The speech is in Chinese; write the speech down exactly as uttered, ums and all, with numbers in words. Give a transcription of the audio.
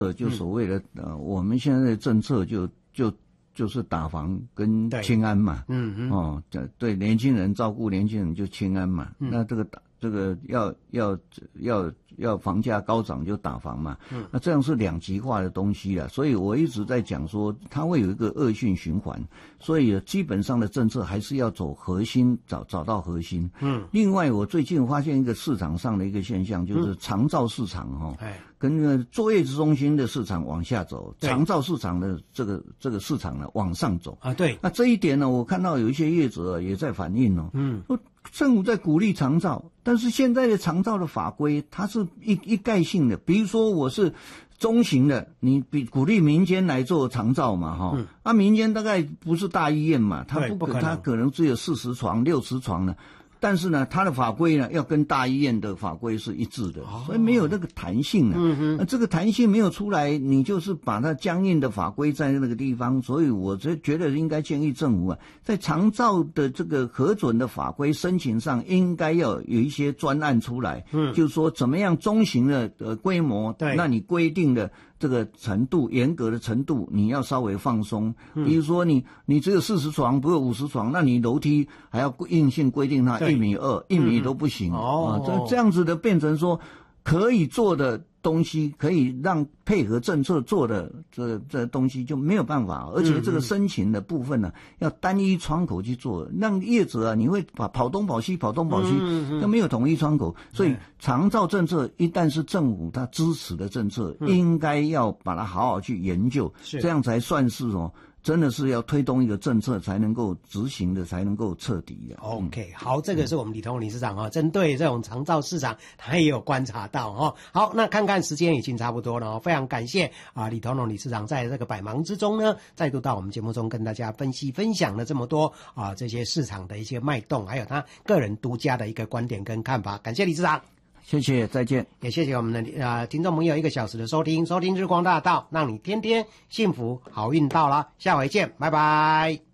呃，就所谓的、嗯、呃，我们现在的政策就就就是打房跟青安嘛， 嗯嗯， 哦，对年轻人照顾年轻人就青安嘛， 嗯、 那这个打这个要要要要房价高涨就打房嘛， 嗯， 那这样是两极化的东西了，所以我一直在讲说它会有一个恶性循环，所以基本上的政策还是要走核心，找找到核心。嗯，另外我最近发现一个市场上的一个现象，就是长照市场哈、哦，哎、嗯，跟那个坐月子中心的市场往下走，长照市场的这个这个市场呢往上走啊，对， 那这一点呢，我看到有一些业者也在反映哦，嗯，说政府在鼓励长照，但是现在的长照的法规它是一一概性的，比如说我是中型的，你比鼓励民间来做长照嘛，哈、嗯，啊，民间大概不是大医院嘛，它不可它可能只有四十床、六十床呢。但是呢，它的法规呢要跟大医院的法规是一致的，哦、所以没有那个弹性呢。嗯哼，那这个弹性没有出来，你就是把它僵硬的法规在那个地方。所以我觉觉得应该建议政府啊，在长照的这个核准的法规申请上，应该要有一些专案出来。嗯，就是说怎么样中型的呃规模，对，那你规定的这个程度，严格的程度，你要稍微放松。比如说你你只有四十床，不有五十床，那你楼梯还要硬性规定它一米二，一米都不行。哦，这这样子的变成说可以做的东西，可以让配合政策做的这这东西就没有办法，而且这个申请的部分呢，要单一窗口去做，让业者啊，你会跑跑东跑西，跑东跑西，都没有统一窗口。所以长照政策一旦是政府他支持的政策，应该要把它好好去研究，这样才算是哦。真的是要推动一个政策才能够执行的，才能够彻底的。 OK， 好，这个是我们李同理事长啊，针对这种长照市场，他也有观察到哦。好，那看看时间已经差不多了哦，非常感谢啊李同理事长在这个百忙之中呢，再度到我们节目中跟大家分析分享了这么多啊这些市场的一些脉动，还有他个人独家的一个观点跟看法。感谢理事长。 谢谢，再见。 也谢谢我们的呃听众朋友一个小时的收听，收听日光大道，让你天天幸福好运到了，下回见，拜拜。